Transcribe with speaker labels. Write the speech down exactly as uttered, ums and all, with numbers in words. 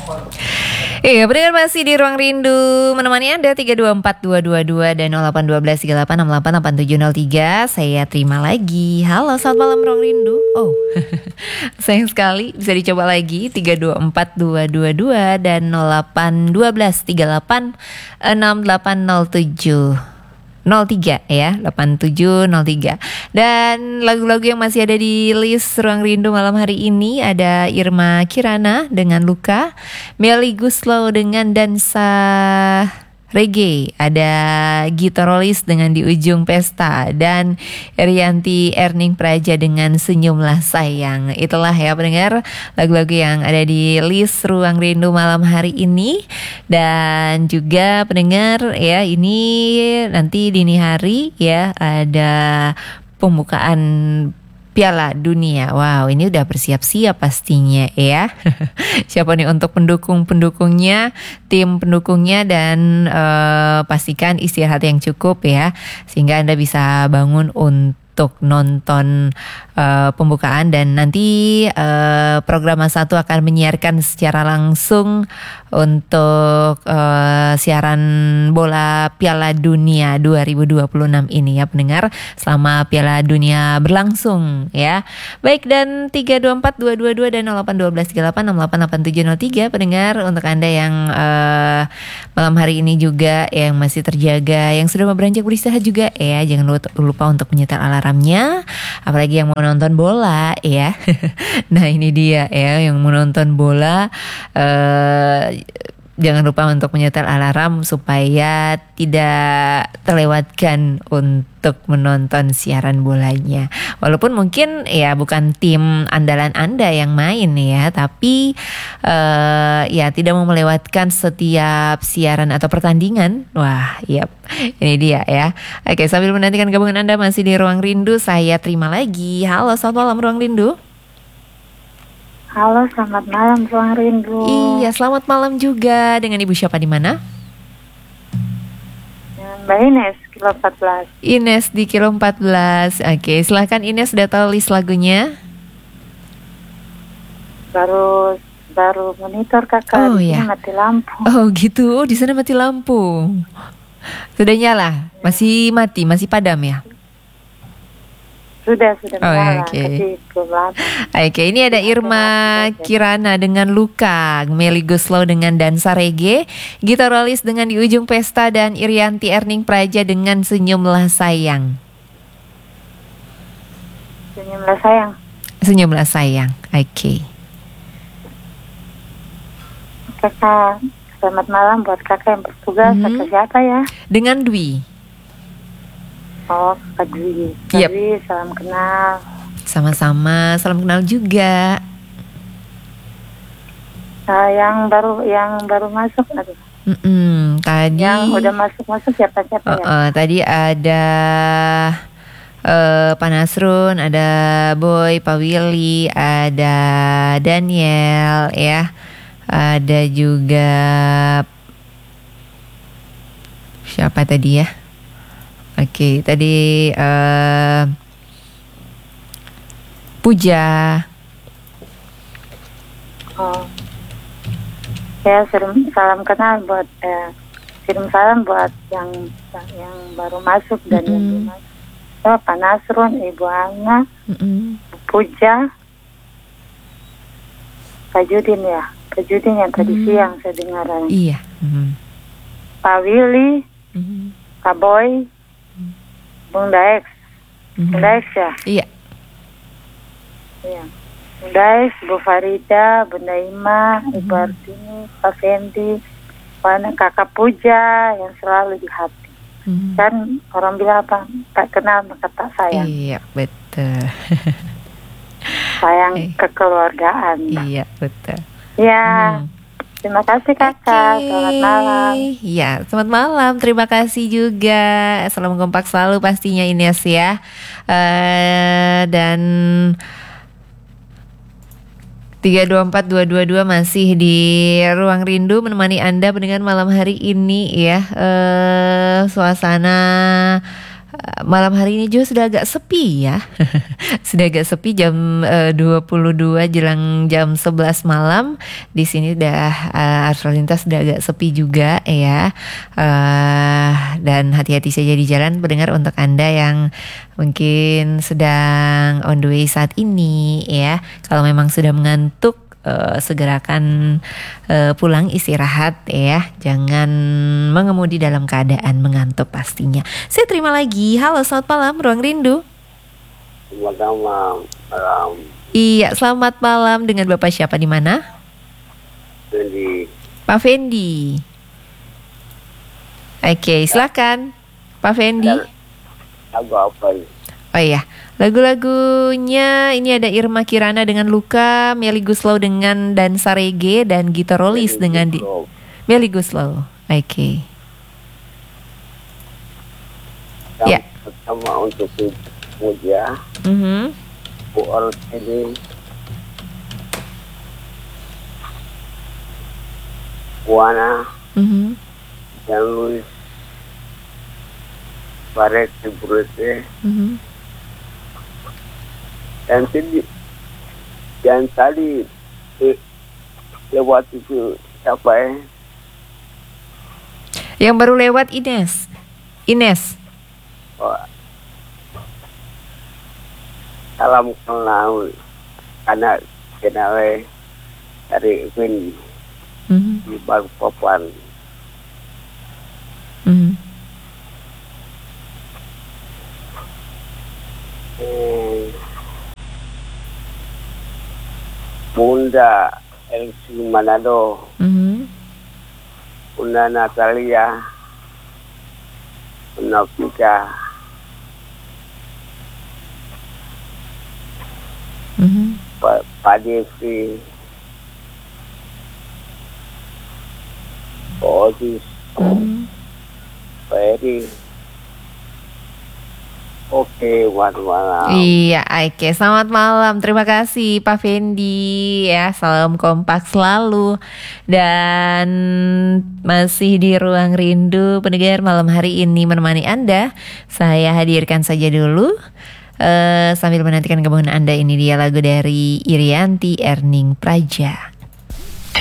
Speaker 1: Iya, benar masih di Ruang Rindu menemani Anda tiga dua empat dua dua dua dan nol delapan satu dua tiga delapan enam delapan delapan tujuh nol tiga. Saya terima lagi. Halo, selamat malam Ruang Rindu. Oh, sayang sekali bisa dicoba lagi tiga dua empat dua dua dua dan nol delapan satu dua tiga delapan enam delapan nol tujuh nol tiga ya, delapan tujuh nol tiga. Dan lagu-lagu yang masih ada di list Ruang Rindu malam hari ini ada Irma Kirana dengan Luka, Melly Guslow dengan Dansa Reggae, ada Gitarolis dengan Di Ujung Pesta, dan Rianti Erning Praja dengan Senyumlah Sayang. Itulah ya pendengar lagu-lagu yang ada di list Ruang Rindu malam hari ini. Dan juga pendengar ya, ini nanti dini hari ya ada pembukaan Piala Dunia. Wow, ini udah bersiap-siap pastinya ya. Siapa nih untuk pendukung-pendukungnya, tim pendukungnya, dan uh, pastikan istirahat yang cukup ya, sehingga Anda bisa bangun untuk nonton uh, pembukaan. Dan nanti uh, program satu akan menyiarkan secara langsung untuk uh, siaran bola Piala Dunia dua ribu dua puluh enam ini ya pendengar, selama Piala Dunia berlangsung ya. Baik, dan tiga dua empat dua dua dua dan nol delapan satu dua tiga delapan enam delapan delapan tujuh nol tiga pendengar, untuk Anda yang uh, malam hari ini juga yang masih terjaga, yang sudah mau beranjak beristirahat juga ya, jangan lupa untuk menyetel alarmnya, apalagi yang mau nonton bola ya. Nah ini dia ya, yang mau nonton bola uh, jangan lupa untuk menyetel alarm supaya tidak terlewatkan untuk menonton siaran bolanya. Walaupun mungkin ya bukan tim andalan Anda yang main ya, tapi uh, ya tidak mau melewatkan setiap siaran atau pertandingan. Wah, yap, ini dia ya. Oke, sambil menantikan gabungan Anda masih di Ruang Rindu, saya terima lagi. Halo, selamat malam Ruang Rindu.
Speaker 2: Halo, selamat malam Ruang Rindu.
Speaker 1: Iya, selamat malam juga. Dengan Ibu siapa di mana?
Speaker 2: Mbak Ines, kilo empat belas.
Speaker 1: Ines di kilo empat belas. Oke, silahkan Ines, sudah tahu list lagunya?
Speaker 2: Baru baru monitor kakak.
Speaker 1: Oh
Speaker 2: di
Speaker 1: ya.
Speaker 2: sini mati lampu.
Speaker 1: Oh gitu, di sana mati lampu. Sudah nyala? Masih mati, masih padam ya?
Speaker 2: Sudah, sudah
Speaker 1: Oh,
Speaker 2: menyala.
Speaker 1: oke.
Speaker 2: Tapi belum lama.
Speaker 1: Oke, ini ada Irma Kirana dengan Luka, Melly Guslow dengan Dansa Reggae, Gitarolis dengan Di Ujung Pesta, dan Irianti Erning Praja dengan Senyumlah Sayang.
Speaker 2: Senyumlah Sayang.
Speaker 1: Senyumlah Sayang, oke.
Speaker 2: Kakak, selamat malam buat kakak yang bertugas.
Speaker 1: Mhm.
Speaker 2: Kakak siapa ya?
Speaker 1: Dengan Dwi.
Speaker 2: Oh, Kak Dwi. Kak
Speaker 1: Yep.
Speaker 2: Dwi, salam kenal.
Speaker 1: Sama-sama, salam kenal juga.
Speaker 2: Nah, yang baru yang baru masuk, aduh.
Speaker 1: Mm-mm, tadi
Speaker 2: Yang udah masuk-masuk siapa-siapa
Speaker 1: uh,
Speaker 2: ya?
Speaker 1: uh, tadi ada uh, Pak Nasrun, ada Boy, Pak Willy, ada Daniel ya, ada juga siapa tadi ya? Oke, tadi uh, Puja.
Speaker 2: Oh. Ya, kirim salam kenal buat eh, kirim salam buat yang yang baru masuk dan yang belum
Speaker 1: Mm-mm.
Speaker 2: masuk. Oh, Pak Nasrun, Ibu Ana,
Speaker 1: Mm-mm.
Speaker 2: Puja, Kak Judin ya, Kak Judin yang tadi
Speaker 1: Mm.
Speaker 2: siang saya dengar.
Speaker 1: Iya. Mm.
Speaker 2: Pak Willy,
Speaker 1: Mm.
Speaker 2: Kak Boy, Bung Daex,
Speaker 1: Mm.
Speaker 2: Bung Daex ya,
Speaker 1: Iya.
Speaker 2: iya. Bung Daex, Bu Farida, Bunda Ima, Ibu Artini, Pak Fendi, Pak Kakak Puja yang selalu di hati.
Speaker 1: Mm.
Speaker 2: Kan orang bilang apa, tak kenal maka tak sayang.
Speaker 1: Iya, betul.
Speaker 2: Sayang
Speaker 1: Eh.
Speaker 2: kekeluargaan.
Speaker 1: Iya, betul.
Speaker 2: Ya,
Speaker 1: Hmm.
Speaker 2: terima kasih kakak.
Speaker 1: Oke.
Speaker 2: Selamat malam.
Speaker 1: Ya, selamat malam. Terima kasih juga. Salam kompak selalu pastinya Ines ya. Eh, dan tiga dua empat dua dua dua masih di Ruang Rindu menemani Anda dengan malam hari ini ya. Eh, suasana malam hari ini juga sudah agak sepi ya. Sudah agak sepi jam uh, dua puluh dua jelang jam sebelas malam. Di sini udah uh, arus lalu lintas sudah agak sepi juga ya. Uh, dan hati-hati saja di jalan pendengar untuk Anda yang mungkin sedang on the way saat ini ya. Kalau memang sudah mengantuk, Uh, segerakan uh, pulang istirahat ya. Jangan mengemudi dalam keadaan mengantuk pastinya. Saya terima lagi. Halo, selamat malam Ruang Rindu.
Speaker 3: Selamat malam. malam.
Speaker 1: Iya, selamat malam. Dengan Bapak siapa di mana?
Speaker 3: Fendi.
Speaker 1: Pak Fendi. Oke, silakan Pak Fendi.
Speaker 3: Lagu apa ini?
Speaker 1: Oh iya, lagu-lagunya ini ada Irma Kirana dengan Luka, Melly Guslow dengan Dansa Reggae, dan Gita Rolis dengan di... Melly Guslow. Oke. Okay.
Speaker 3: Yang
Speaker 1: ya.
Speaker 3: Pertama untuk Puja,
Speaker 1: mm-hmm.
Speaker 3: Bu Ortini, Buana,
Speaker 1: mm-hmm.
Speaker 3: dan Luis Baret Burete.
Speaker 1: Mm-hmm.
Speaker 3: Dan tadi, yang tadi eh, lewat itu siapa ya?
Speaker 1: Yang baru lewat Ines. Ines.
Speaker 3: Oh, salam kenal anak kenal dari Fendi
Speaker 1: Mm-hmm.
Speaker 3: di Balikpapan.
Speaker 1: Mm-hmm.
Speaker 3: Eh, Bunda Elsie Manado,
Speaker 1: Mm-hmm.
Speaker 3: Bunda Natalia, Bunda Pika,
Speaker 1: Mm-hmm.
Speaker 3: Pak Pak Devi, Pak Odis,
Speaker 1: Mm-hmm.
Speaker 3: Pak Eri. Oke, selamat malam.
Speaker 1: Iya, oke. Selamat malam. Terima kasih Pak Fendi ya. Salam kompak selalu. Dan masih di Ruang Rindu pendengar malam hari ini menemani Anda. Saya hadirkan saja dulu uh, sambil menantikan gabungan Anda. Ini dia lagu dari Irianti Erning Praja.